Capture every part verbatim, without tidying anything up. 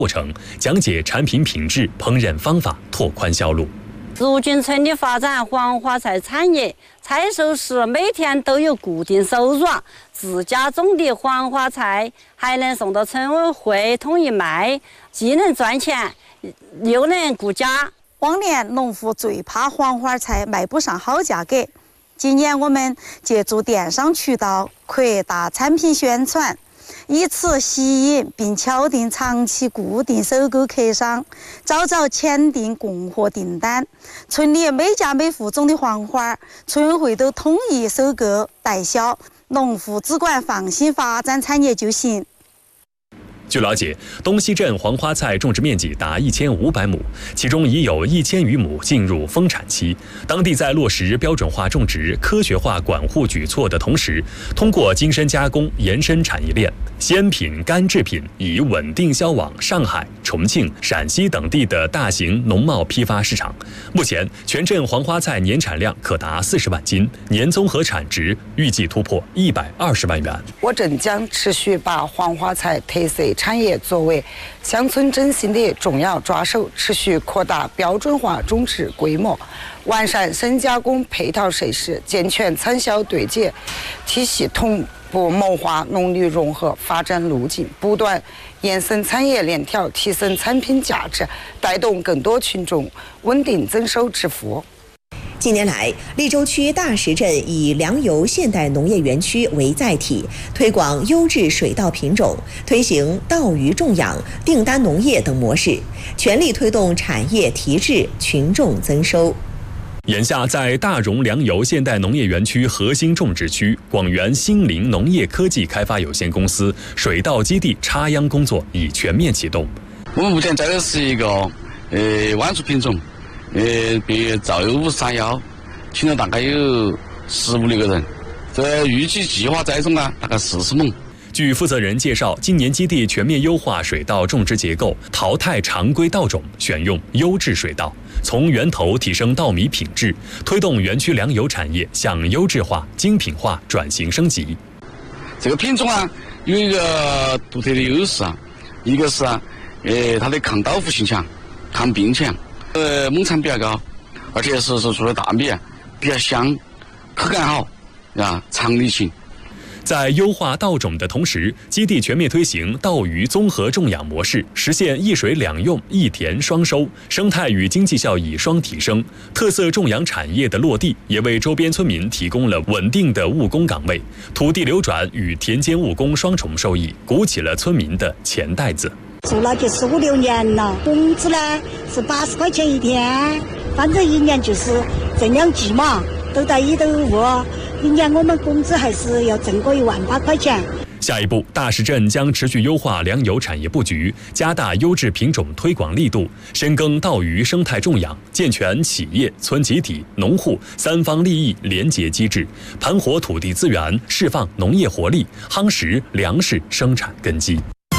过程，讲解产品品质、烹饪方法，拓宽销路。 如今村里发展黄花菜产业，采收时每天都有固定收入，自家种的黄花菜还能送到村委会统一卖，既能赚钱，又能顾家。 往年农户最怕黄花菜卖不上好价格，今年我们借助电商渠道扩大产品宣传，以此吸引并敲定长期固定收购客商，早早签订供货订单。村里每家每户种的黄花，村委会都统一收购代销，农户只管放心发展产业就行。 据了解，东溪镇黄花菜种植面积达一千五百亩，其中已有一千余亩进入丰产期。当地在落实标准化种植、科学化管护举措的同时，通过精深加工延伸产业链，鲜品、干制品已稳定销往上海、重庆、陕西等地的大型农贸批发市场。目前，全镇黄花菜年产量可达四十万斤，年综合产值预计突破一百二十万元。 我镇将持续把黄花菜特色产业作为乡村振兴的重要抓手，持续扩大标准化种植规模，完善深加工配套设施，健全产销对接体系，同步谋划农旅融合发展路径，不断延伸产业链条，提升产品价值，带动更多群众稳定增收致富。 近年来，利州区大石镇以粮油现代农业园区为载体，推广优质水稻品种，推行稻鱼种养、订单农业等模式，全力推动产业提质、群众增收。 眼下，在大荣粮油现代农业园区核心种植区广源新林农业科技开发有限公司水稻基地插秧工作已全面启动。 我们目前栽的是一个呃豌薯品种。呃，别赵有五三幺，请了大概有十五六个人，这预计计划栽种啊，大概四十亩。 据负责人介绍，今年基地全面优化水稻种植结构，淘汰常规稻种，选用优质水稻，从源头提升稻米品质，推动园区粮油产业向优质化、精品化转型升级。 这个品种啊，有一个独特的优势啊，一个是啊，呃，它的抗倒伏性强，抗病强。呃，亩产比较高，而且是是出的大米啊比较香，口感好，啊，长粒型。 在优化稻种的同时，基地全面推行稻鱼综合种养模式，实现一水两用、一田双收，生态与经济效益双提升。特色种养产业的落地，也为周边村民提供了稳定的务工岗位，土地流转与田间务工双重受益，鼓起了村民的钱袋子。 做了就是五六年了，工资呢是八十块钱一天，反正一年就是挣两季嘛，都在一头五，一年我们工资还是要挣个一万八块钱。 下一步，大石镇将持续优化粮油产业布局，加大优质品种推广力度，深耕稻鱼生态种养，健全企业、村集体、农户三方利益联结机制，盘活土地资源，释放农业活力，夯实粮食生产根基。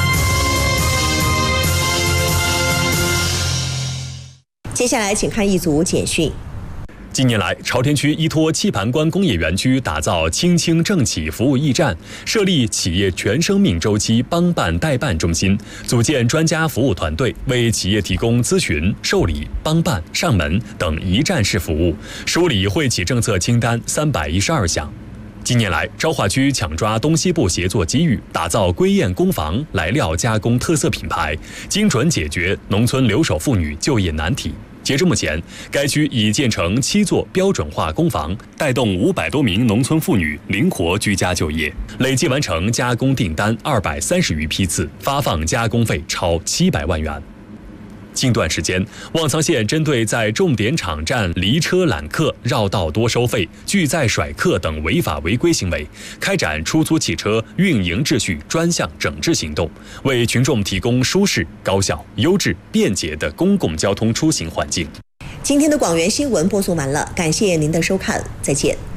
接下来，请看一组简讯。 近年来，朝天区依托棋盘关工业园区打造青青政企服务驿站，设立企业全生命周期帮办代办中心，组建专家服务团队，为企业提供咨询、受理、帮办、上门等一站式服务，梳理惠企政策清单三百一十二项。近年来，昭化区抢抓东西部协作机遇，打造归雁工坊来料加工特色品牌，精准解决农村留守妇女就业难题。截至目前，该区已建成七座标准化工坊，带动五百多名农村妇女灵活居家就业，累计完成加工订单二百三十余批次，发放加工费超七百万元。近段时间，望苍县针对在重点场站离车揽客、绕道多收费、拒载甩客等违法违规行为，开展出租汽车运营秩序专项整治行动，为群众提供舒适、高效、优质、便捷的公共交通出行环境。 今天的广元新闻播送完了，感谢您的收看，再见。